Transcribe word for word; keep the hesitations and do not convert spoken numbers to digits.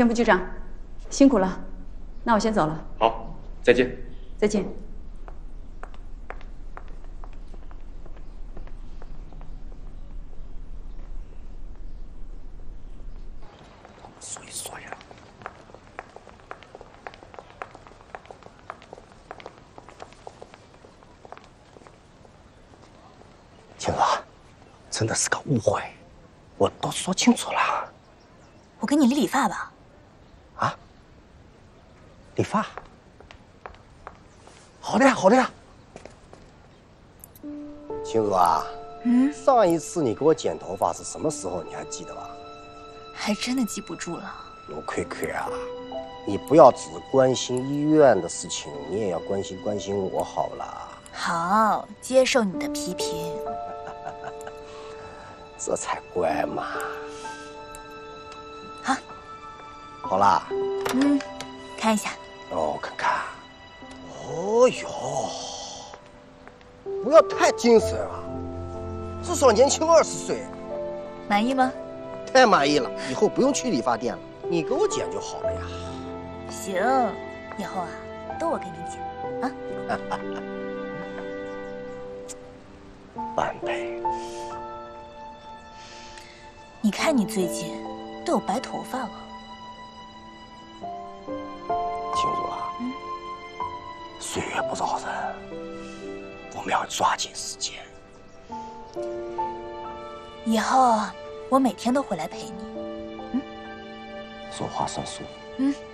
田副局长，辛苦了，那我先走了。 好，再见。 再见。 说一说呀。青子，真的是个误会，我都说清楚了。 我给你理理发吧。 啊？理发？好的呀，好的呀。青子啊， 嗯， 上一次你给我剪头发是什么时候？你还记得吧？ 还真的记不住了。 罗葵葵啊，你不要只关心医院的事情，你也要关心关心我好了。 好，接受你的批评。 这才乖嘛。 好， 好啦。 嗯，看一下。 哦，看看。哦哟，不要太精神啊，至少年轻二十岁。 满意吗？ 太满意了，以后不用去理发店了，你给我剪就好了呀。 行，以后啊，都我给你剪啊。 般配。 你看你最近都有白头发了。 青竹啊，嗯，岁月不饶人，我们要抓紧时间。 以后我每天都会来陪你。嗯， 说话算数。 嗯。